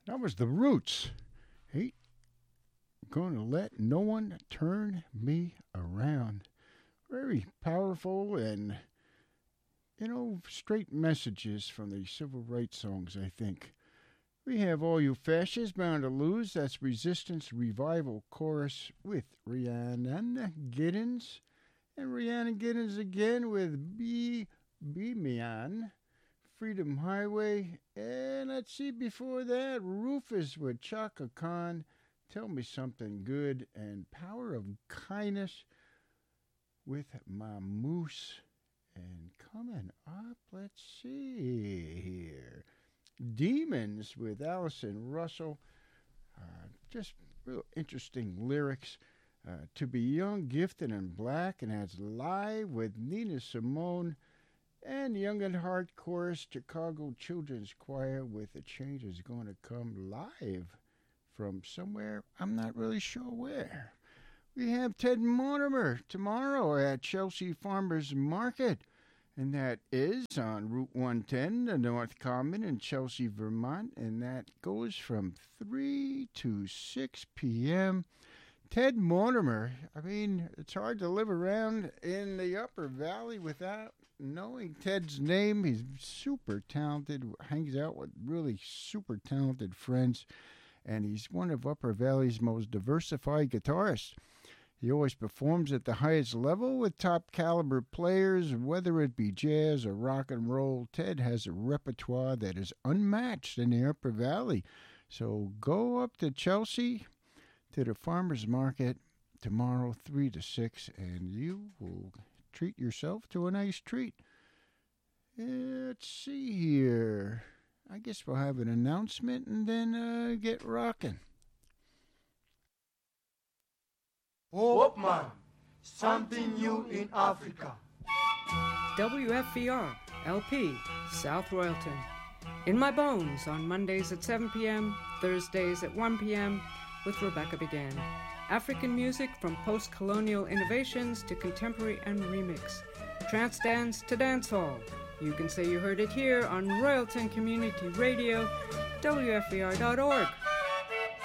That was the Roots. Ain't gonna let no one turn me around. Very powerful and, straight messages from the civil rights songs, I think. We have All You Fascists Bound to Lose. That's Resistance Revival Chorus with Rhiannon Giddens. And Rhiannon Giddens again with Be Me Freedom Highway. And let's see, before that, Rufus with Chaka Khan, Tell Me Something Good, and Power of Kindness with My Moose. And coming up, let's see here, Demons with Allison Russell. Just real interesting lyrics. To Be Young, Gifted, and Black, and that's live with Nina Simone. And Young at Heart Chorus, Chicago Children's Choir with A Change Is Going to Come, live from somewhere, I'm not really sure where. We have Ted Mortimer tomorrow at Chelsea Farmers Market, and that is on Route 110, the North Common in Chelsea, Vermont, and that goes from 3 to 6 p.m. Ted Mortimer, I mean, it's hard to live around in the Upper Valley without knowing Ted's name. He's super talented, hangs out with really super talented friends, and he's one of Upper Valley's most diversified guitarists. He always performs at the highest level with top caliber players, whether it be jazz or rock and roll. Ted has a repertoire that is unmatched in the Upper Valley. So go up to Chelsea, to the farmers market tomorrow, 3 to 6, and you will treat yourself to a nice treat. Let's see here. I guess we'll have an announcement and then get rocking. Hope Man, something new in Africa. WFVR, LP, South Royalton. In My Bones on Mondays at 7 p.m., Thursdays at 1 p.m., with Rebecca Began. African music from post-colonial innovations to contemporary and remix. Trance dance to dancehall. You can say you heard it here on Royalton Community Radio, WFVR.org.